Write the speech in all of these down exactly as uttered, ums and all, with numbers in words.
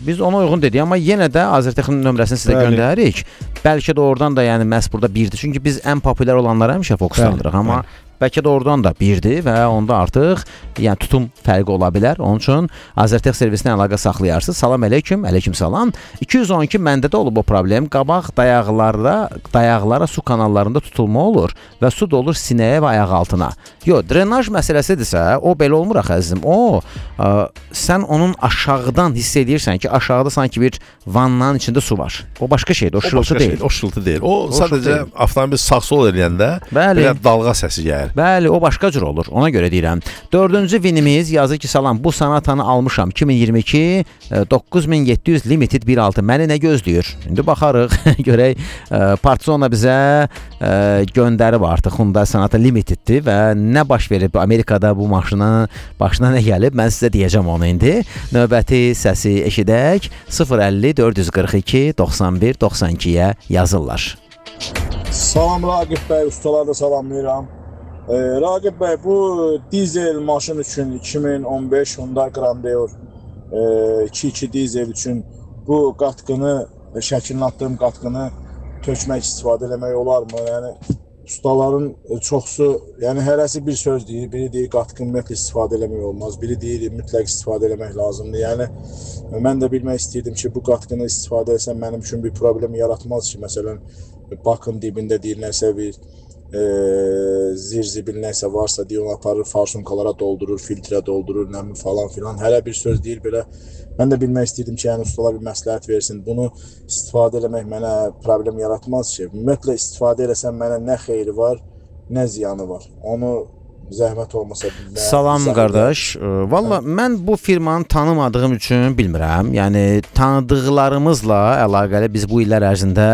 biz ona uyğun dedik, amma yenə də Azərtexin nömrəsini sizə Bəli. göndəririk. Bəlkə də oradan da yəni məhz burada birdir. Çünki biz ən populyar olanlara həmişə fokuslandırıq, amma bəli. bəlkə də oradan da birdir və onda artıq yəni tutum fərqi ola bilər. Onun üçün Azərtex servisinə əlaqə saxlayarsınız. Salam əleykum, əleykum salam. iki yüz on iki məndə də olub o problem. Qabaq dayaqlarda, dayaqlara su kanallarında tutulma olur və su dolur sinəyə və ayaq altına. Yox, drenaj məsələsidirsə, o belə olmur axı əzizim. O, ə, sən onun aşağıdan hiss edirsən ki, aşağıda sanki bir vannanın içində su var. O başqa şeydir, o şırıltı deyil. O şırıltı deyil. O, O sadəcə deyil. avtomobil sağ-sol eləyəndə Bəli. belə dalğa səsi gəlir. Bəli, o başqa cür olur. Ona görə deyirəm. Dördüncü vinimiz yazır ki, salam, bu Sonatanı almışam. iki min iyirmi iki doqquz min yeddi yüz limited bir altı. Məni nə gözləyir? İndi baxarıq, görək. Partizona bizə ə, göndərib artıq Hyundai Sonata limiteddir və nə baş verib Amerikada bu maşına, başına nə gəlib? Mən sizə deyəcəm onu indi. Növbəti səsi eşidək. sıfır əlli dörd yüz qırx iki doxsan bir doxsan ikiyə yazırlar. Salam Raqib bəy, ustaları da salamlayıram. Ee, Raqib bəy, bu dizel maşın üçün iki min on beş Hyundai Grandeur e, iki iki dizel üçün bu qatqını, şəklini atdığım qatqını tökmək, istifadə eləmək olarmı? Yəni ustaların çoxsu, yəni hərəsi bir söz deyir. Biri deyir qatqını ümumiyyətlə istifadə eləmək olmaz. Biri deyir mütləq istifadə eləmək lazımdır. Yəni mən də bilmək istəyirdim ki, bu qatqını istifadə etsəm mənim üçün bir problem yaratmaz ki, məsələn bakın dibində deyir nəsə bir e, zirzibil nəsə varsa deyir, onu aparır farsonkalara doldurur, filtrə doldurur, nəmi falan filan. Hələ bir söz deyir belə. Mən də bilmək istəyirdim ki, yəni ustalar bir məsləhət versin. Bunu istifadə eləmək mənə problem yaratmaz ki. Ümumiyyətlə istifadə eləsəm mənə nə xeyri var, nə ziyanı var. Onu zəhmət olmasa bilmək. Salam qardaş. Valla mən bu firmanı tanımadığım üçün bilmirəm. Yəni tanıdıqlarımızla əlaqəli biz bu illər ərzində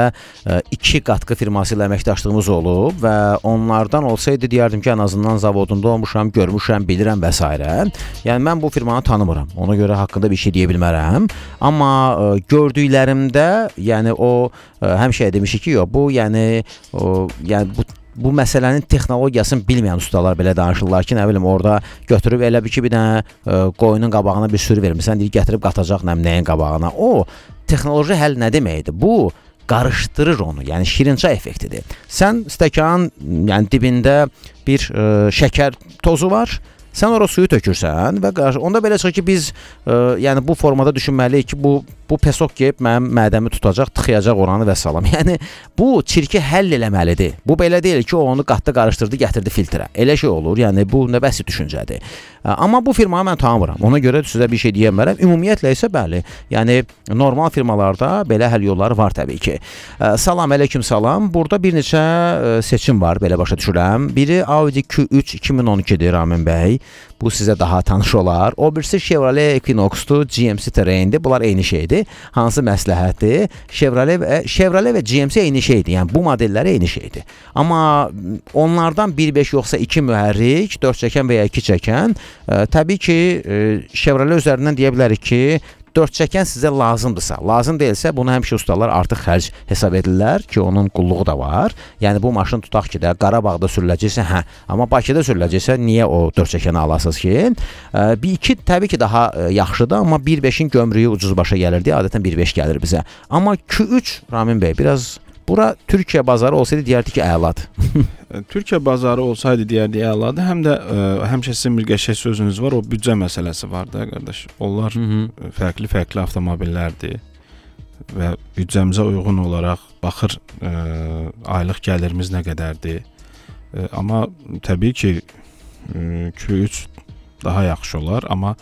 iki qatqı firması ilə əməkdaşlığımız olub və onlardan olsaydı deyərdim ki, ən azından zavodunda olmuşam, görmüşəm, bilirəm və s. Yəni mən bu firmanı tanımıram. Ona görə haqqında bir şey deyə bilmərəm. Amma gördüklərimdə, yəni o həmişə demişik ki, yox, bu yəni o, yəni bu Bu məsələnin texnologiyasını bilməyən ustalar belə danışırlar ki, nə bilim, orada götürüb elə bir ki, bir dənə ə, qoyunun qabağına bir sürü vermirsən, deyir, gətirib qatacaq nə nəyin qabağına. O, texnoloji həll nə deməkdir? Bu, qarışdırır onu, yəni şirinçay effektidir. Sən stəkanın yəni, dibində bir ə, şəkər tozu var, sən ora suyu tökürsən və qarşı, onda belə çıxır ki, biz ə, yəni bu formada düşünməliyik ki, bu bu pesok yeyib mənim mədəmi tutacaq, tıxıyacaq oranı və salam. Yəni bu çirki həll eləməlidir. Bu belə deyil ki, o onu qatdı, qarışdırdı, gətirdi filtrə. Elə şey olur. Yəni bu nə bəsit düşüncədir. Amma bu firmanı mən tanımıram. Ona görə sizə bir şey deyə bilmərəm. Ümumiyyətlə isə bəli. Yəni normal firmalarda belə həll yolları var təbii ki. Salam, əleykum salam. Burada bir neçə seçim var, belə başa düşürəm. Biri Audi Q üç iki min on ikidir Ramin bəy. Bu sizə daha tanış olar. O birisi Chevrolet Equinox-dur, G M C Terrain-dir. Bunlar eyni şeydir. Hansı məsləhətdir? Chevrolet və Chevrolet və G M C eyni şeydir. Yəni bu modellər eyni şeydir. Amma onlardan bir beş yoxsa iki mühərrik, dörd çəkən və ya iki çəkən, ə, təbii ki, ə, Chevrolet üzərindən deyə bilərik ki, dörd çəkən sizə lazımdırsa, lazım deyilsə bunu həmişə ustalar artıq xərc hesab edirlər ki, onun qulluğu da var. Yəni bu maşın tutaq ki də Qarabağda sürüləcəksə, hə, amma Bakıda sürüləcəksə niyə o dörd çəkəni alasınız ki? bir iki təbii ki daha yaxşıdır, amma bir beşin gömrüyü ucuz başa gəlirdi. Adətən bir beş gəlir bizə. Amma Q üç Ramin bəy biraz bura Türkiyə bazarı olsaydı deyərdik ki, əladır. Türkiyə bazarı olsaydı deyərdik əladır. Həm də ə, həmişə sizin bir qəşəng sözünüz var, o büdcə məsələsi var da qardaş. Onlar fərqli-fərqli avtomobillərdir və büdcəmizə uyğun olaraq baxır ə, aylıq gəlirimiz nə qədərdir. Ə, amma təbii ki ə, Q üç daha yaxşı olar, amma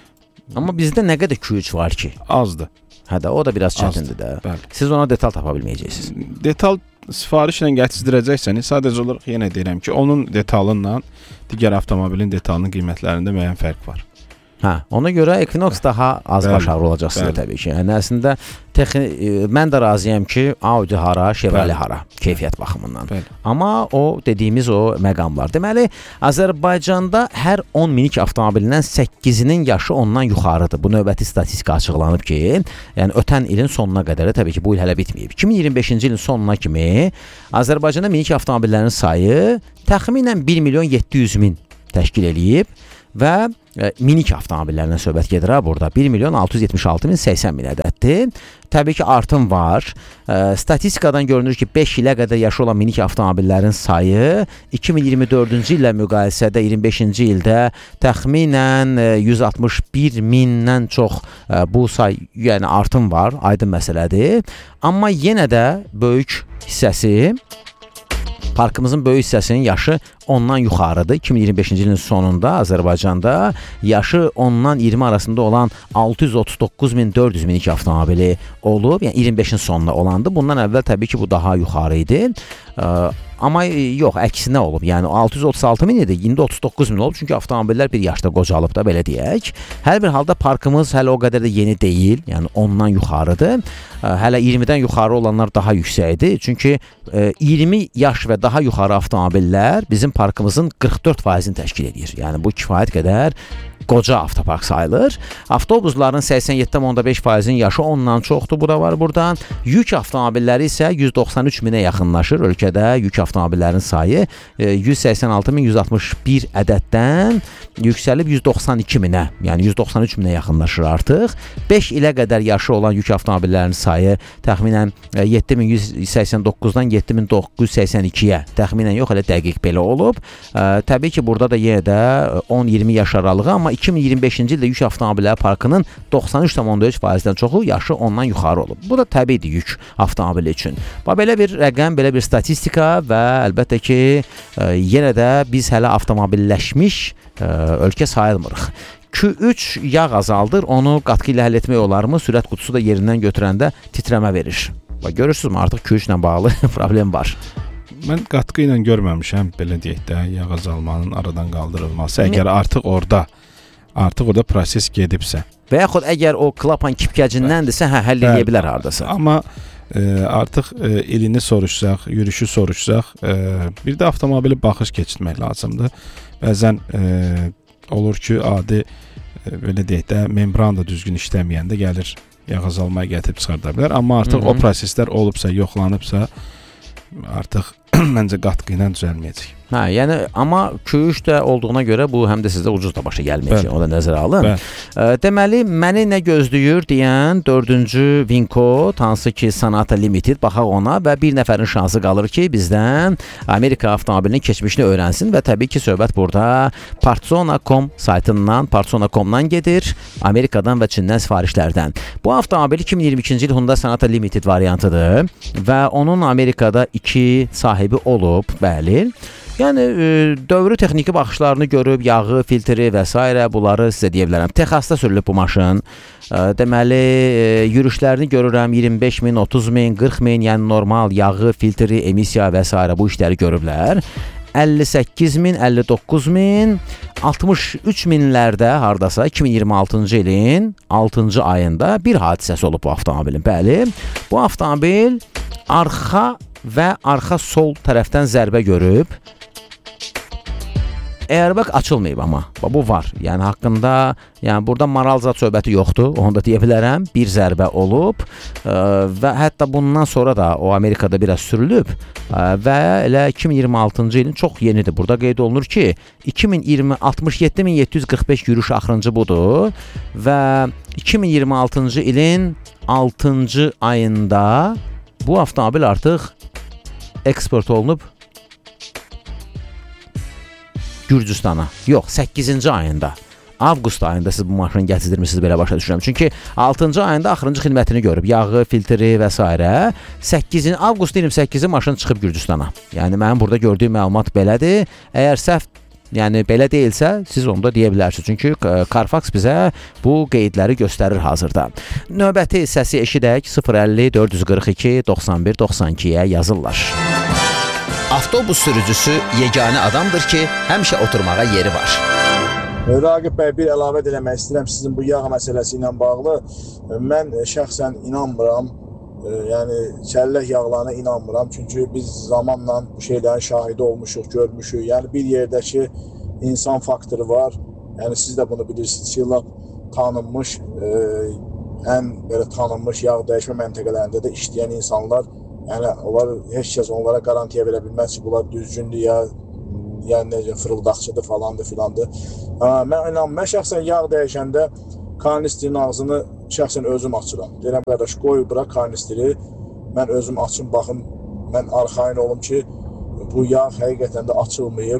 amma bizdə nə qədər Q üç var ki? Azdır. Hə də, o da biraz çətindir də. Bəli. Siz ona detal tapa bilməyəcəksiniz. Detal sifarişlə gətizdirəcəksəniz, sadəcə olaraq yenə deyirəm ki, onun detalınla digər avtomobilin detalının qiymətlərində müəyyən fərq var. Hə, ona görə Equinox daha az baş ağrı olacaq sizə təbii ki. Yəni əslində texni, mən də razıyam ki, Audi hara, Chevrolet hara, keyfiyyət baxımından. Bəli. Amma o dediyimiz o məqamlar. Deməli, Azərbaycanda hər on minik avtomobilindən səkkizinin yaşı ondan yuxarıdır. Bu növbəti statistika açıqlanıb ki, yəni ötən ilin sonuna qədər, təbii ki, bu il hələ bitməyib. iki min iyirmi beşinci ilin sonuna kimi Azərbaycanda minik avtomobillərin sayı təxminən bir milyon yeddi yüz min təşkil eləyib və e, minik avtomobillərdən söhbət gedir ha burada. bir milyon altı yüz yetmiş altı min səksən min ədəddir. Təbii ki, artım var. E, statistikadan görünür ki, beş ilə qədər yaşı olan minik avtomobillərin sayı iki min iyirmi dördüncü illə müqayisədə iyirmi beşinci ildə təxminən e, yüz altmış bir mindən çox e, bu say, yəni artım var, aydın məsələdir. Amma yenə də böyük hissəsi, parkımızın böyük hissəsinin yaşı ondan yuxarıdır. iki min iyirmi beşinci ilin sonunda Azərbaycanda yaşı ondan iyirmi arasında olan altı yüz otuz doqquz min dörd yüz minik avtomobili olub. Yəni iyirmi beşin sonunda olandı. Bundan əvvəl təbii ki, bu daha yuxarı idi. Ə, amma yox, əksinə olub. Yəni altı yüz otuz altı min idi, indi otuz doqquz min olub. Çünki avtomobillər bir yaşda qocalıb da, belə deyək. Hər bir halda parkımız hələ o qədər də yeni deyil. Yəni ondan yuxarıdır. Ə, hələ iyirmidən yuxarı olanlar daha yüksəkdir. Çünki ə, iyirmi yaş və daha yuxarı avtomobillər bizim parkımızın qırx dörd faizini təşkil edir. Yəni bu kifayət qədər qoca avtopark sayılır. Avtobusların səksən yeddi nöqtə beş faizinin yaşı ondan çoxdur. Bu da var burada. Yük avtomobilləri isə yüz doxsan üç minə yaxınlaşır. Ölkədə yük avtomobillərin sayı yüz səksən altı min yüz altmış bir ədəddən yüksəlib yüz doxsan iki minə, yəni yüz doxsan üç minə yaxınlaşır artıq. beş ilə qədər yaşı olan yük avtomobillərinin sayı təxminən yeddi min yüz səksən doqquzdan yeddi min doqquz yüz səksən ikiyə, təxminən yox, elə dəqiq belə olub. Ə, təbii ki, burada da yenə də on iyirmi yaş aralığı, amma iki min iyirmi beşinci ildə yük avtomobilləri parkının doxsan üç nöqtə üç faizdən çoxu yaşı ondan yuxarı olub. Bu da təbiidir yük avtomobili üçün. Belə bir rəqəm, belə bir statistika və əlbəttə ki, ə, yenə də biz hələ avtomobilləşmiş ə, ölkə sayılmırıq. Q üç yağ azaldır, onu qatqı ilə həll etmək olarmı? Sürət qutusu da yerindən götürəndə titrəmə verir. Bax, görürsünüzmü, artıq Q üç ilə bağlı problem var. Mən qatqı ilə görməmişəm, belə deyək də, yağ azalmanın aradan qaldırılması. Əgər artıq orada artıq orada proses gedibsə və yaxud əgər o klapan kipkəcindəndirsə, hə, həll edə bilər hardasa. Amma e, artıq e, ilini soruşsaq, yürüşü soruşsaq, e, bir də avtomobili baxış keçirmək lazımdır. Bəzən e, olur ki, adi e, belə deyək də, membran da düzgün işləməyəndə gəlir yağ azalmaya gətirib çıxarda bilər. Amma artıq Hı -hı. o proseslər olubsa, yoxlanıbsa, artıq məncə qatqı ilə düzəlməyəcək. Hə, yəni amma Q üç də olduğuna görə bu həm də sizdə ucuz da başa gəlməyəcək. O da nəzərə alın. E, deməli, məni nə gözləyir deyən dördüncü Vinco, hansı ki Sonata Limited, baxaq ona və bir nəfərin şansı qalır ki, bizdən Amerika avtomobilinin keçmişini öyrənsin və təbii ki, söhbət burada Partsona nöqtə com saytından, Partsona nöqtə comdan gedir, Amerikadan və Çindən sifarişlərdən. Bu avtomobil iki min iyirmi ikinci il Hyundai Sonata Limited variantıdır və onun Amerikada iki sahibi olub, bəli. Yəni, e, dövrü texniki baxışlarını görüb, yağı, filtri və s. bunları sizə deyə bilərəm. Texasda sürülüb bu maşın. E, deməli, e, yürüşlərini görürəm, iyirmi beş min, otuz min, qırx min, yəni normal yağı, filtri, emisiya və s. bu işləri görüblər. əlli səkkiz min, əlli doqquz min, altmış üç minlərdə hardasa iki min iyirmi altıncı ilin altıncı ayında bir hadisəsi olub bu avtomobilin. Bəli, bu avtomobil arxa və arxa sol tərəfdən zərbə görüb. Airbag açılmayıb amma. Bu var. Yəni haqqında, yəni burada maral zad söhbəti yoxdur. Onu da deyə bilərəm. Bir zərbə olub ə, və hətta bundan sonra da o Amerikada biraz sürülüb ə, və elə iki min iyirmi altıncı ilin çox yenidir. Burada qeyd olunur ki, iki min iyirmi altmış yeddi min yeddi yüz qırx beş yürüş axırıncı budur və iki min iyirmi altıncı ilin altıncı ayında bu avtomobil artıq eksport olunub Gürcüstana. Yox, səkkizinci ayında. Avqust ayında siz bu maşını gətirdirmişsiniz, belə başa düşürəm. Çünki altıncı ayında axırıncı xidmətini görüb. Yağı, filtri və s. səkkizinci avqust iyirmi səkkizi maşın çıxıb Gürcüstana. Yəni mənim burada gördüyüm məlumat belədir. Əgər səhv, yəni belə deyilsə, siz onu da deyə bilərsiniz. Çünki Carfax bizə bu qeydləri göstərir hazırda. Növbəti səsi eşidək sıfır əlli dörd yüz qırx iki doxsan bir doxsan ikiyə yazırlar. Avtobus sürücüsü yeganə adamdır ki, həmişə oturmağa yeri var. Raqib bəy, bir əlavə eləmək istəyirəm sizin bu yağ məsələsi ilə bağlı. Mən şəxsən inanmıram, yəni çəllək yağlarına inanmıram. Çünki biz zamanla bu şeylərin şahidi olmuşuq, görmüşük. Yəni bir yerdəki insan faktoru var. Yəni siz də bunu bilirsiniz ki, tanınmış, ən belə tanınmış yağ dəyişmə məntəqələrində də işləyən insanlar, yəni onlar heç kəs onlara qarantiya verə bilməz ki, bunlar düzgündür ya yəni necə fırıldaqçıdır falandır filandır. Ha, mən inanmıram. Mən şəxsən yağ dəyişəndə kanisterin ağzını şəxsən özüm açıram. Deyirəm qardaş, qoy bura kanisteri, mən özüm açım, baxım, mən arxayın olum ki, bu yağ həqiqətən də açılmayıb,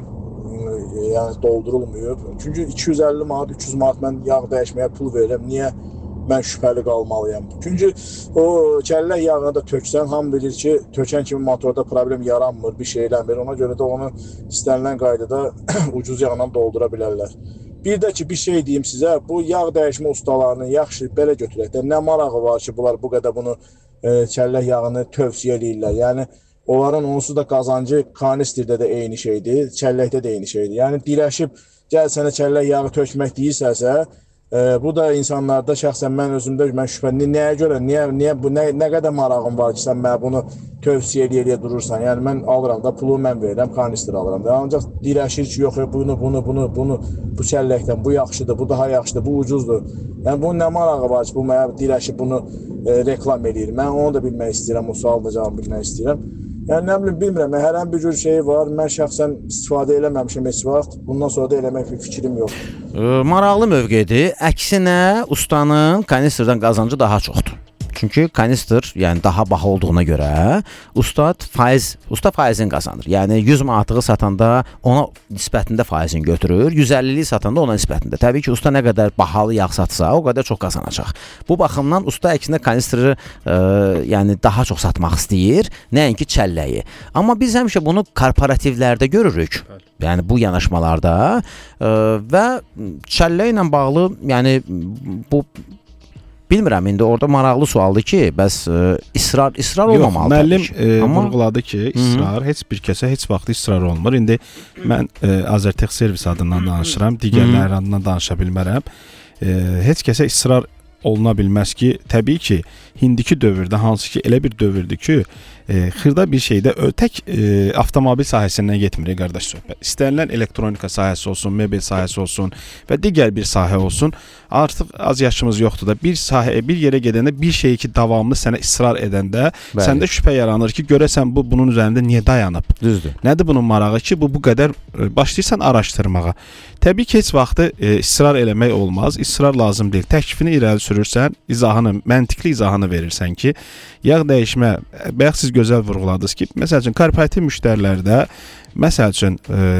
yəni doldurulmayıb. Çünki iki yüz əlli manat, üç yüz manat mən yağ dəyişməyə pul verirəm. Niyə mən şübhəli qalmalıyam? Çünki o kəllə yağını da töksən, hamı bilir ki, tökən kimi motorda problem yaranmır, bir şey eləmir. Ona görə də onu istənilən qaydada ucuz yağla doldura bilərlər. Bir də ki, bir şey deyim sizə, bu yağ dəyişmə ustalarının yaxşı belə götürək də, nə marağı var ki, bunlar bu qədər bunu e, kəllə yağını tövsiyə edirlər. Yəni, onların onsuz da qazancı kanisterdə də eyni şeydir, çəlləkdə də eyni şeydir. Yəni, birləşib, gəl sənə çəllək yağı tökmək deyirsəsə, e, bu da insanlarda şəxsən mən özümdə, mən şübhəni, nəyə görə, niyə, niyə, bu, nə, nə qədər marağım var ki, sən mənə bunu tövsiyə eləyə durursan. Yəni, mən alıram da, pulu mən verirəm, kanister alıram da. Ancaq birləşir ki, yox, bunu, bunu, bunu, bunu, bu çəlləkdən, bu yaxşıdır, bu daha yaxşıdır, bu ucuzdur. Yəni, bunun nə marağı var ki, bu mənə birləşib bunu e, reklam edir. Mən onu da bilmək istəyirəm, o sualda cavabı bilmək istəyirəm. Yəni, nə bilim, bilmirəm, hər ən bir cür şey var, mən şəxsən istifadə eləməmişəm heç vaxt, bundan sonra da eləmək bir fikrim yox. E, maraqlı mövqedir, əksinə ustanın kanisterdən qazancı daha çoxdur. Çünki kanister, yəni daha baha olduğuna görə ustad faiz, usta faizini qazanır. Yəni yüz manatlığı satanda ona nisbətində faizini götürür, yüz əllilik satanda ona nisbətində. Təbii ki, usta nə qədər bahalı yağ satsa, o qədər çox qazanacaq. Bu baxımdan usta əksinə kanisteri e, yəni daha çox satmaq istəyir, nəinki çəlləyi. Amma biz həmişə bunu korporativlərdə görürük. Yəni bu yanaşmalarda e, və çəllə ilə bağlı, yəni bu bilmirəm, indi orada maraqlı sualdır ki, bəs ə, israr israr Yox, olmamalı. Müəllim e, Amma vurğuladı ki, israr, Hı -hı. heç bir kəsə heç vaxt israr olmur. İndi mən e, Azertex servis adından danışıram, digərləri adından danışa bilmərəm. E, heç kəsə israr oluna bilməz ki, təbii ki, indiki dövrdə, hansı ki, elə bir dövrdür ki, e, xırda bir şeydə tək e, avtomobil sahəsindən getmir, qardaş söhbət. İstənilən elektronika sahəsi olsun, mebel sahəsi olsun və digər bir sahə olsun. Artıq az yaşımız yoxdur da, bir sahəyə, bir yerə gedəndə bir şeyi ki, davamlı sənə israr edəndə, Bəli. səndə şübhə yaranır ki, görəsən bu, bunun üzərində niyə dayanıb? Düzdür. Nədir bunun marağı ki, bu bu qədər e, başlayırsan araşdırmağa. Təbii ki, heç vaxtı e, israr eləmək olmaz, israr lazım deyil. Təklifini irəli sürürsən, izahını, məntiqli izahını verirsən ki, yağ dəyişmə, bayaq siz gözəl vurğuladınız ki, məsəl üçün, korporativ müştərilərdə, məsəl üçün,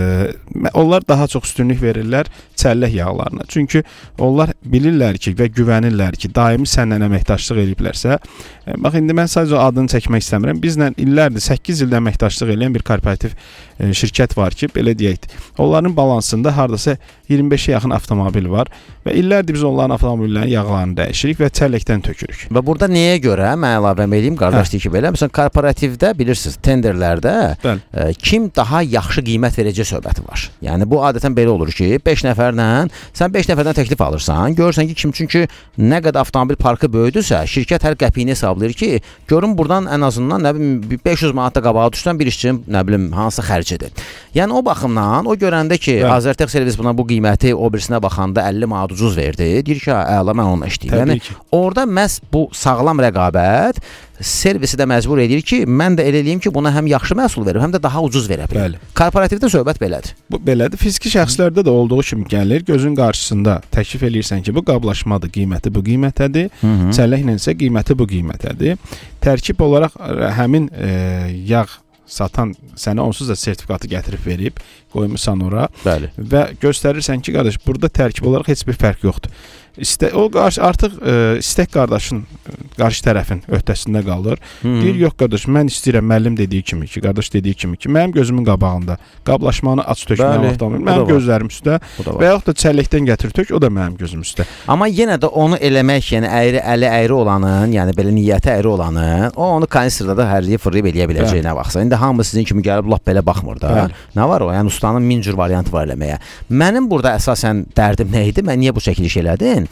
e, onlar daha çox üstünlük verirlər çəllək yağlarına. Çünki onlar bilirlər ki və güvənirlər ki, daimi səndən əməkdaşlıq ediblərsə, e, bax, indi mən sadəcə adını çəkmək istəmirəm. Bizlə illərdir, səkkiz ildə əməkdaşlıq edən bir korporativ e, şirkət var ki, belə deyək, onların balansında hardasa iyirmi beşə yaxın avtomobil var və illərdir biz onların avtomobillərin yağlarını dəyişirik və çəlləkdən tökürük. Və burada nəyə görə, mən əlavə edeyim, qardaş deyir ki, belə, məsələn, korporativdə bilirsiniz, tenderlərdə e, kim daha yaxşı qiymət verəcək söhbəti var. Yəni, bu adətən belə olur ki, beş nəfərlə, sən beş nəfərdən təklif alırsan, görürsən ki, kim, çünki nə qədər avtomobil parkı böyüdürsə, şirkət hər qəpiyini hesablayır ki, görün buradan ən azından, nə bilim, beş yüz manatda qabağa düşsən bir işçinin, nə bilim, hansı xərcidir. Yəni, o baxımdan, o görəndə ki, Bəli. Azertex servis buna bu qiyməti o birisinə baxanda əlli manat ucuz verdi, deyir ki, əla, mən onunla işləyim. Yəni, orada məhz bu sağlam rəqabət servisi də məcbur edir ki, mən də elə eləyim ki, buna həm yaxşı məhsul verir, həm də daha ucuz verə bilir. Korporativdə söhbət belədir. Bu belədir. Fiziki şəxslərdə də olduğu kimi gəlir, gözün qarşısında təklif eləyirsən ki, bu qablaşmadır, qiyməti bu qiymətədir, çəlləklə isə qiyməti bu qiymətədir. Tərkib olaraq həmin e, yağ satan sənə onsuz da sertifikatı gətirib verib, qoymusan ora. Bəli. Və göstərirsən ki, qardaş, burada tərkib olaraq heç bir fərq yoxdur. İstə, o qarşı, artıq e, istək qardaşın, qarşı tərəfin öhdəsində qalır. Hmm. Deyir, yox qardaş, mən istəyirəm müəllim dediyi kimi ki, qardaş dediyi kimi ki, mənim gözümün qabağında qablaşmanı aç tökməli avtomobil, mənim gözlərim üstə və yaxud da çəlləkdən gətir tök, o da mənim gözüm üstə. Amma yenə də onu eləmək, yəni əyri, əli əyri olanın, yəni belə niyyəti əyri olanın, o onu kanisterdə də hərliyib fırlayıb eləyə biləcəyinə baxsa. İndi hamı sizin kimi gəlib lap belə baxmır da. Bəli. Nə var o? Yəni ustanın min cür variantı var eləməyə. Mənim burada əsasən dərdim nə idi? Mən niyə bu çəkiliş elədim?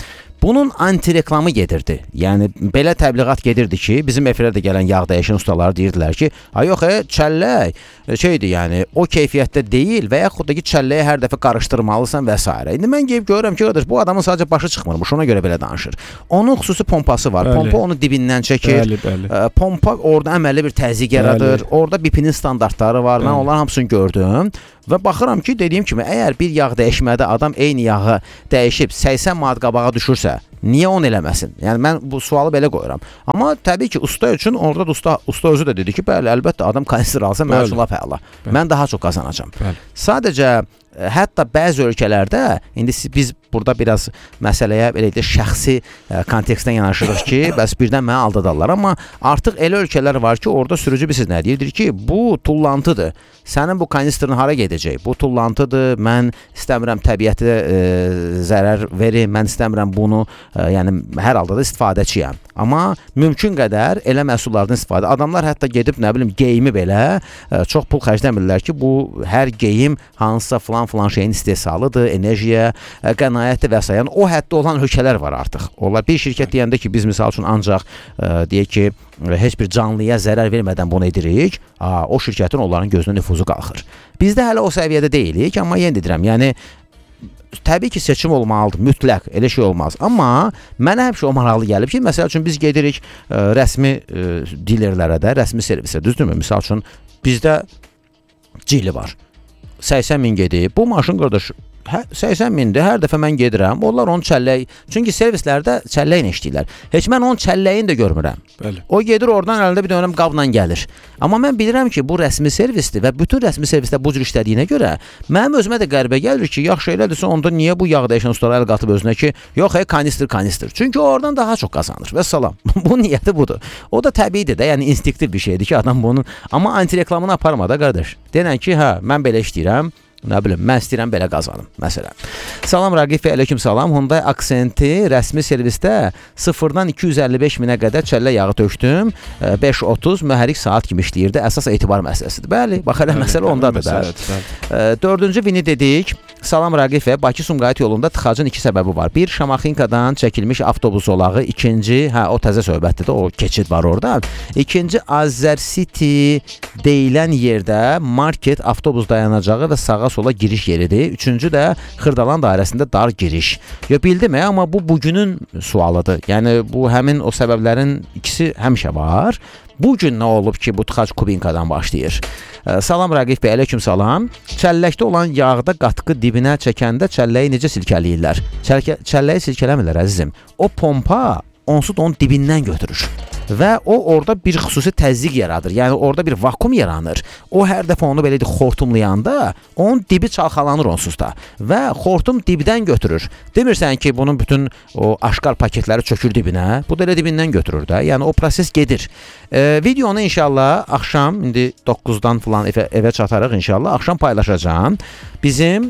bunun anti-reklamı gedirdi. Yəni belə təbliğat gedirdi ki, bizim efirə də gələn yağ dəyişən ustalar deyirdilər ki, "Ay yox, e, çəllək şeydir, yəni o keyfiyyətdə deyil və yaxud da ki, çəlləyi hər dəfə qarışdırmalısan və s. İndi mən gəlib görürəm ki, qardaş, bu adamın sadəcə başı çıxmırmış, ona görə belə danışır. Onun xüsusi pompası var. Bəli. Pompa onu dibindən çəkir. Bəli, bəli. E, pompa orada əməlli bir təzyiq yaradır. Bəli. Orada B P-nin standartları var. Bəli. Mən onların hamısını gördüm. Və baxıram ki, dediyim kimi, əgər bir yağ dəyişmədə adam eyni yağı dəyişib səksən manat qabağa düşürsə, niyə onu eləməsin? Yəni mən bu sualı belə qoyuram. Amma təbii ki, usta üçün orada usta usta özü də dedi ki, bəli, əlbəttə adam kanister alsa mən üçün lap əla. Mən daha çox qazanacam. Bəli. Sadəcə hətta bəzi ölkələrdə indi biz burada biraz məsələyə belə də şəxsi kontekstdən yanaşırıq ki, bəs birdən məni aldadarlar, amma artıq elə ölkələr var ki, orada sürücü bilirsiniz nə deyir? Deyir ki, bu tullantıdır. Sənin bu kanisterin hara gedəcək? Bu tullantıdır. Mən istəmirəm təbiətə e, zərər verim. Mən istəmirəm bunu, e, yəni hər halda da istifadəçiyəm. Amma mümkün qədər elə məhsullardan istifadə. Adamlar hətta gedib nə bilim geyimi belə e, çox pul xərcləmirlər ki, bu hər geyim hansısa falan falan şeyin istehsalıdır, enerjiyə, e, qənaətdir və s. Yəni o həddə olan ölkələr var artıq. Onlar bir şirkət deyəndə ki, biz misal üçün ancaq e, deyək ki, heç bir canlıya zərər vermədən bunu edirik, aa, o şirkətin onların gözünə nüfuzu qalxır. Bizdə hələ o səviyyədə deyilik, amma yenə deyirəm, yəni təbii ki, seçim olmalıdır, mütləq, elə şey olmaz. Amma mənə həmişə o maraqlı gəlib ki, məsəl üçün biz gedirik ə, rəsmi ə, dilerlərə də, rəsmi servisə, düzdürmü? Misal üçün bizdə Cili var, səksən min gedib, bu maşın qardaş hə, səksən mindir, hər dəfə mən gedirəm, onlar onu çəllək, çünki servislərdə çəlləklə işləyirlər. Heç mən onun çəlləyini də görmürəm. Bəli. O gedir oradan əlində bir dönəm qabla gəlir. Amma mən bilirəm ki, bu rəsmi servisdir və bütün rəsmi servisdə bu cür işlədiyinə görə mənim özümə də qəribə gəlir ki, yaxşı elədirsə onda niyə bu yağ dəyişən ustalar əl qatıb özünə ki, yox, hey, kanister, kanister. Çünki o oradan daha çox qazanır. Və salam. Bu niyyəti budur. O da təbiidir də, yəni instinktiv bir şeydir ki, adam bunun, amma anti-reklamını aparma da qardaş. Denən ki, hə, mən belə işləyirəm. Nə bilim, mən istəyirəm belə qazanım, məsələn. Salam Raqif və aleyküm salam. Hyundai Accent-i rəsmi servisdə sıfırdan iki yüz əlli beş minə qədər çəllə yağı tökdüm. beş otuz mühərrik saat kimi işləyirdi. Əsas etibar məsələsidir. Bəli, bax elə məsələ ondadır da. Dördüncü vini dedik. Salam Raqif və Bakı Sumqayıt yolunda tıxacın iki səbəbi var. Bir, Şamaxınkadan çəkilmiş avtobus zolağı. İkinci, hə, o təzə söhbətdir də, o keçid var orada. İkinci, Azər City deyilən yerdə market, avtobus dayanacağı və sağa sola giriş yeridir. Üçüncü də Xırdalan dairəsində dar giriş. Yo, bildim, amma bu bugünün sualıdır. Yəni bu həmin o səbəblərin ikisi həmişə var. Bugün nə olub ki, bu tıxac Kubinkadan başlayır? Salam Raqif bəy, aleyküm salam. Çəlləkdə olan yağda qatqı dibinə çəkəndə çəlləyi necə silkələyirlər? Çəlkə, çəlləyi silkələmirlər əzizim. O pompa onsuz da onun dibindən götürür. Və o orada bir xüsusi təzyiq yaradır. Yəni orada bir vakum yaranır. O hər dəfə onu belə xortumlayanda onun dibi çalxalanır onsuz da və xortum dibdən götürür. Demirsən ki, bunun bütün o aşkar paketləri çökür dibinə. Bu da elə dibindən götürür də. Yəni o proses gedir. E, videonu inşallah axşam indi doqquzdan falan evə, evə çatarıq inşallah. Axşam paylaşacağam. Bizim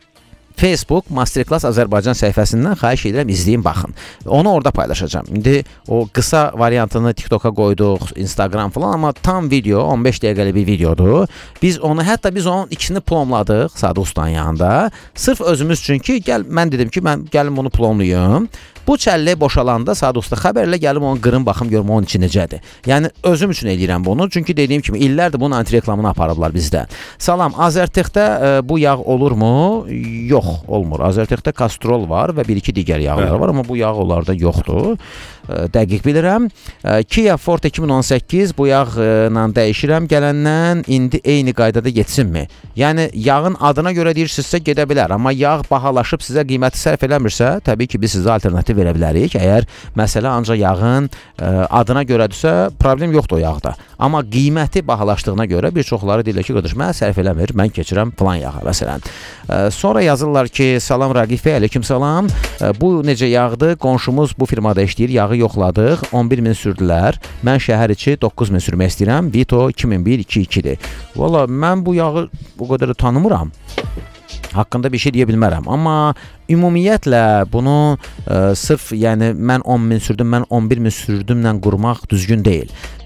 Facebook Masterclass Azərbaycan səhifəsindən xahiş edirəm, izləyin, baxın. Onu orada paylaşacağam. İndi o qısa variantını TikToka qoyduq, Instagram falan, amma tam video, on beş dəqiqəlik bir videodur. Biz onu, hətta biz onun ikisini plomladıq Sadı Ustanın yanında. Sırf özümüz üçün ki, gəl, mən dedim ki, mən gəlim bunu plomlayım. Bu çəlləyi boşalanda Sadı Usta xəbərlə gəlim onu qırım baxım, görüm onun içi necədir. Yəni özüm üçün eləyirəm bunu. Çünki dediyim kimi illərdir bunun anti-reklamını aparıblar bizdə. Salam, Azərtexdə e, bu yağ olurmu? Yox, olmur. Azərtexdə kastrol var və bir iki digər yağlar var, amma bu yağ onlarda yoxdur. E, dəqiq bilirəm. E, Kia Forte iki min on səkkiz bu yağla dəyişirəm. Gələndən indi eyni qaydada getsinmi? Yəni yağın adına görə deyirsinizsə gedə bilər, amma yağ bahalaşıb sizə qiyməti sərf eləmirsə, təbii ki biz sizə alternativ verə bilərik. Əgər məsələ ancaq yağın ə, adına görədirsə, problem yoxdur o yağda. Amma qiyməti bahalaşdığına görə bir çoxları deyirlər ki, qardaş, mən sərf eləmir, mən keçirəm falan yağa, məsələn. Ə, sonra yazırlar ki, salam Raqif bəy, aleyküm salam. Ə, bu necə yağdır? Qonşumuz bu firmada işləyir, yağı yoxladıq, on bir min sürdülər. Mən şəhər içi doqquz min sürmək istəyirəm. Vito iki min bir iki ikidir. Valla, mən bu yağı o qədər də tanımıram. Haqqında bir şey deyə bilmərəm. Amma ümumiyyətlə bunu ə, sırf yəni mən on min sürdüm, mən on bir min sürdümlə qurmaq düzgün deyil.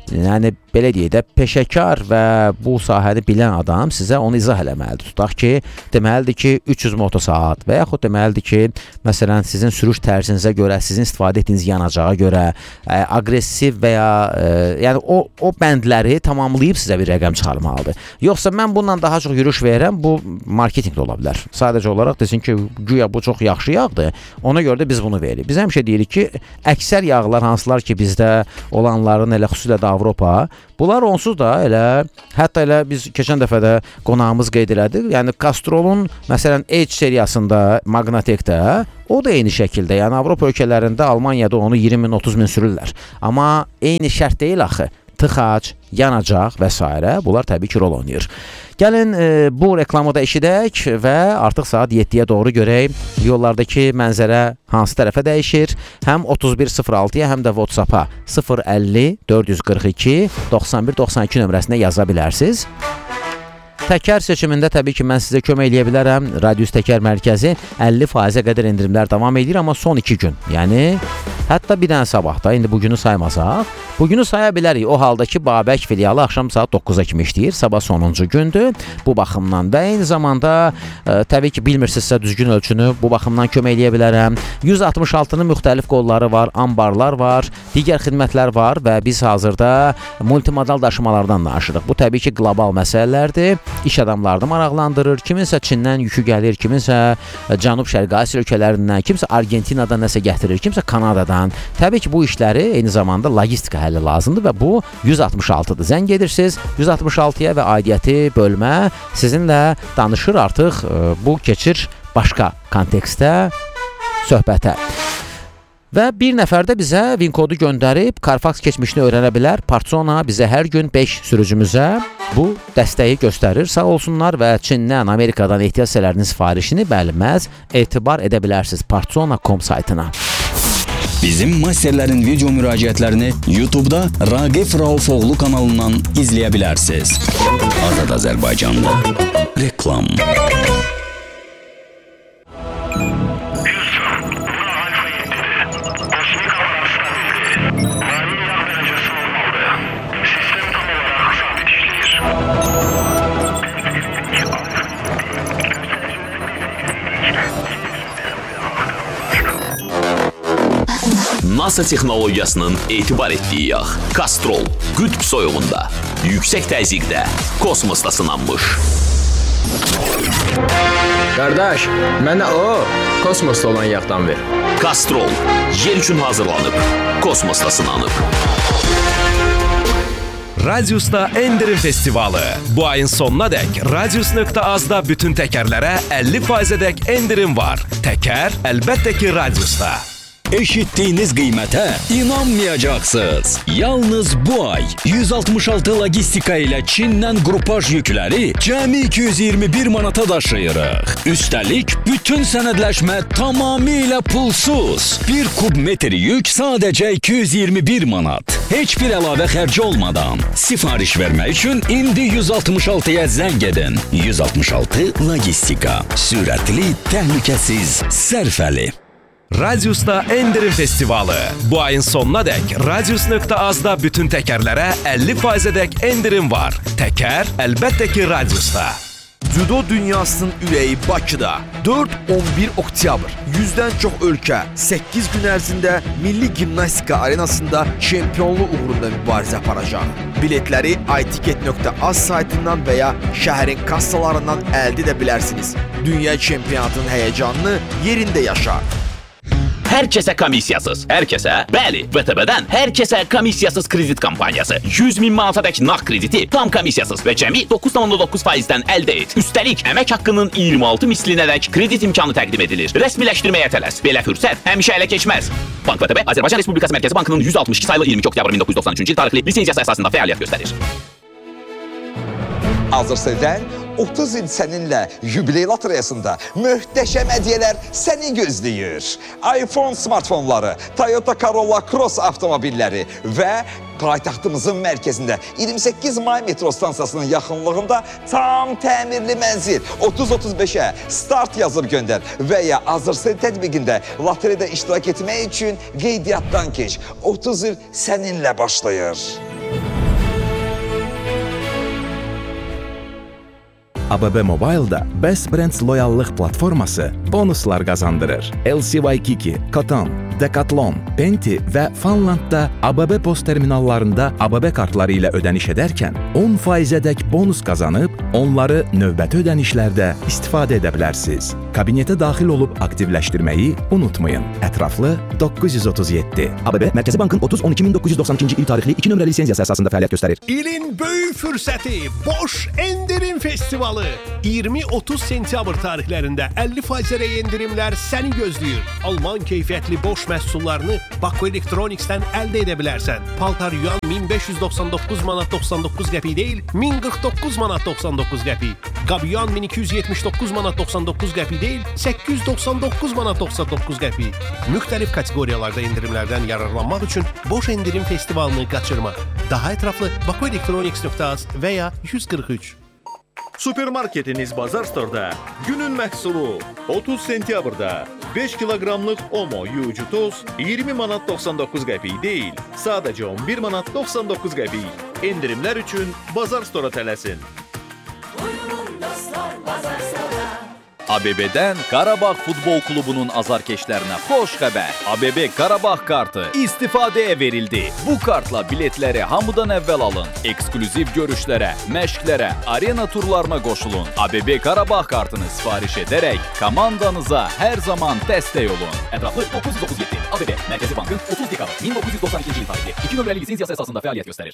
yəni belə deyək də, peşəkar və bu sahəni bilən adam sizə onu izah eləməlidir. Tutaq ki, deməlidir ki, üç yüz motosaat və yaxud deməlidir ki, məsələn, sizin sürüş tərzinizə görə, sizin istifadə etdiyiniz yanacağa görə, ə, aqressiv və ya ə, yəni o, o bəndləri tamamlayıb sizə bir rəqəm çıxarmalıdır. Yoxsa mən bundan daha çox yürüyüş verirəm, bu marketinq də ola bilər. Sadəcə olaraq desin ki, güya bu çox yaxşı yağdır, ona görə də biz bunu veririk. Biz həmişə deyirik ki, əksər yağlar hansılar ki, bizdə olanların, elə xüsusilə də Avropa, bunlar onsuz da elə, hətta elə biz keçən dəfə də qonağımız qeyd elədik. Yəni Castrol'un məsələn H seriyasında, Magnatekdə o da eyni şəkildə, yəni Avropa ölkələrində, Almaniyada onu iyirmi min, otuz min sürürlər. Amma eyni şərt deyil axı. Tıxac, yanacaq və s. bunlar təbii ki, rol oynayır. Gəlin e, bu reklamı da eşidək və artıq saat yeddiyə doğru görək yollardakı mənzərə hansı tərəfə dəyişir. Həm otuz bir sıfır altıya, həm də WhatsApp-a sıfır əlli dörd yüz qırx iki doxsan bir doxsan iki nömrəsinə yaza bilərsiniz. Təkər seçimində təbii ki, mən sizə kömək eləyə bilərəm. Radius Təkər mərkəzi əlli faizə qədər endirimlər davam edir, amma son iki gün. Yəni, hətta bir dənə sabahda, indi bugünü saymasaq, bugünü saya bilərik. O halda ki, Babək filialı axşam saat doqquza kimi işləyir, sabah sonuncu gündür. Bu baxımdan və eyni zamanda, ə, təbii ki, bilmirsinizsə düzgün ölçünü, bu baxımdan kömək eləyə bilərəm. yüz altmış altının müxtəlif qolları var, ambarlar var, digər xidmətlər var və biz hazırda multimodal daşımalardan danışırıq. Bu təbii ki, qlobal məsələlərdir. İş adamlarını maraqlandırır. Kiminsə Çindən yükü gəlir, kiminsə Cənub-Şərqi Asiya ölkələrindən, kimsə Argentinadan nəsə gətirir, kimsə Kanadadan. Təbii ki, bu işləri eyni zamanda logistika həlli lazımdır və bu yüz altmış altıdır. Zəng edirsiniz yüz altmış altıya və aidiyyəti bölmə sizinlə danışır, artıq bu keçir başqa kontekstdə söhbətə. Və bir nəfər də bizə VIN kodu göndərib Carfax keçmişini öyrənə bilər. Partsona bizə hər gün beş sürücümüzə bu dəstəyi göstərir. Sağ olsunlar və Çindən, Amerikadan ehtiyac hissələrinin sifarişini bəlməz etibar edə bilərsiniz partsona nöqtə com saytına. Bizim masterlərin video müraciətlərini YouTube'da Raqif Raufoğlu kanalından izləyə bilərsiniz. Azad Azərbaycanlı reklam. NASA texnologiyasının etibar etdiyi yağ. Castrol, qütb soyuğunda, yüksək təzyiqdə, kosmosda sınanmış. Qardaş, mənə o, kosmosda olan yağdan ver. Castrol, yer üçün hazırlanıb, kosmosda sınanıb. Radius'ta Endirim Festivalı. Bu ayın sonuna dək Radius nöqtə azda bütün təkərlərə əlli faizə dək endirim var. Təkər əlbəttə ki Radius'ta. Eşitdiyiniz qiymətə inanmayacaqsınız. Yalnız bu ay yüz altmış altı logistika ilə Çindən qrupaj yükləri cəmi iki yüz iyirmi bir manata daşıyırıq. Üstəlik, bütün sənədləşmə tamamilə pulsuz. Bir kub metr yük sadəcə iki yüz iyirmi bir manat. Heç bir əlavə xərci olmadan. Sifariş vermək üçün indi yüz altmış altıya zəng edin. yüz altmış altı logistika. Sürətli, təhlükəsiz, sərfəli. Radius'ta Endirim Festivalı. Bu ayın sonuna dək Radius nöqtə azda bütün təkərlərə əlli faizə dək endirim var. Təkər əlbəttə ki Radius'ta. Cüdo dünyasının ürəyi Bakıda. dörd on bir oktyabr. yüzdən çox ölkə səkkiz gün ərzində Milli Gimnastika Arenasında çempionluq uğrunda mübarizə aparacaq. Biletləri itiket nöqtə az saytından və ya şəhərin kassalarından əldə edə bilərsiniz. Dünya çempionatının həyəcanını yerində yaşa. Hər kəsə komissiyasız. Hər kəsə, bəli, V T B-dən hər kəsə komissiyasız kredit kampaniyası. yüz min manata dək nağd krediti tam komissiyasız və cəmi doqquz nöqtə doqquz faizdən əldə et. Üstəlik, əmək haqqının iyirmi altı mislinə dək kredit imkanı təqdim edilir. Rəsmiləşdirməyə tələs. Belə fürsət həmişə ələ keçməz. Bank V T B, Azərbaycan Respublikası Mərkəzi Bankının yüz altmış iki sayılı iyirmi iki oktyabr min doqquz yüz doxsan üçüncü il tarixli lisenziyası əsasında fəaliyyət göstərir. Azərbaycan otuz il səninlə yubiley lotereyasında möhtəşəm hədiyyələr səni gözləyir. iPhone smartfonları, Toyota Corolla Cross avtomobilləri və paytaxtımızın mərkəzində iyirmi səkkiz may metro stansiyasının yaxınlığında tam təmirli mənzil otuz otuz beşə start yazıb göndər və ya Azərsel tətbiqində lotereyada iştirak etmək üçün qeydiyyatdan keç. otuz il səninlə başlayır. A B B Mobile-da Best Brands loyallıq platforması bonuslar qazandırır. L C Y Kiki, Cotton, Decathlon, Penti və Funlandda A B B post terminallarında A B B kartları ilə ödəniş edərkən on faizədək bonus qazanıb, onları növbəti ödənişlərdə istifadə edə bilərsiniz. Kabinetə daxil olub aktivləşdirməyi unutmayın. Ətraflı doqquz yüz otuz yeddi. A B B Mərkəzi Bankın otuz on iki min doqquz yüz doxsan ikinci il tarixli iki nömrəli lisenziyası əsasında fəaliyyət göstərir. İlin böyük fürsəti Boş Endirim Festivalı. iyirmi otuz sentyabr tarixlərində əlli faizərək endirimlər səni gözləyir. Alman keyfiyyətli Boş məhsullarını Baku Electronics'dən əldə edə bilərsən. Paltar yuan min beş yüz doxsan doqquz manat doxsan doqquz qəpik deyil, min qırx doqquz manat doxsan doqquz qəpik. Qabiyan min iki yüz yetmiş doqquz manat doxsan doqquz qəpik deyil, səkkiz yüz doxsan doqquz manat doxsan doqquz qəpik. Müxtəlif kateqoriyalarda endirimlərdən yararlanmaq üçün Boş Endirim Festivalını qaçırma. Daha ətraflı baku elektroniks nöqtə az və ya yüz qırx üç. Supermarketiniz Bazar Store'da günün məhsulu otuz sentyabrda beş kiloqramlıq Omo yuyucu toz iyirmi manat doxsan doqquz qəpik deyil, sadəcə on bir manat doxsan doqquz qəpik. Endirimlər üçün Bazar Store'a tələsin. A B B-dən Qarabağ Futbol Klubunun azarkeşlərinə xoş xəbər. A B B Qarabağ kartı istifadəyə verildi. Bu kartla biletləri hamıdan əvvəl alın. Ekskluziv görüşlərə, məşqlərə, arena turlarına qoşulun. A B B Qarabağ kartını sifariş edərək komandanıza hər zaman dəstək olun. Ətraflı doqquz yüz otuz yeddi. A B B Mərkəzi Bankın otuz dekabr min doqquz yüz doxsan ikinci il tarixli iki nömrəli lisenziyası əsasında fəaliyyət göstərir.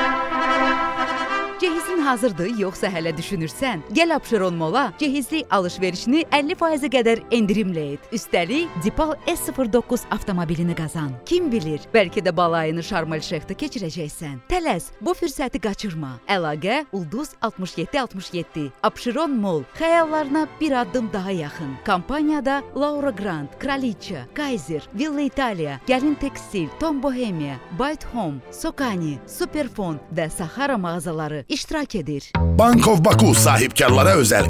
Cehizin hazırdır, yoxsa hələ düşünürsən? Gəl Abşeron Mola cehizli alış-verişini əlli faizə qədər endirimlə et. Üstəlik, Dipal S sıfır doqquz avtomobilini qazan. Kim bilir, bəlkə də balayını Şarm-el-Şeyxdə keçirəcəksən. Tələs, bu fürsəti qaçırma. Əlaqə Ulduz altmış yeddi altmış yeddi. Abşeron Mol, xəyallarına bir addım daha yaxın. Kampaniyada Laura Grant, Kraliça, Kaiser, Villa Italia, Gəlin Tekstil, Tom Bohemia, Byte Home, Sokani, Superfon və Sahara mağazaları iştirak edir. Bank of Baku sahibkarlara özel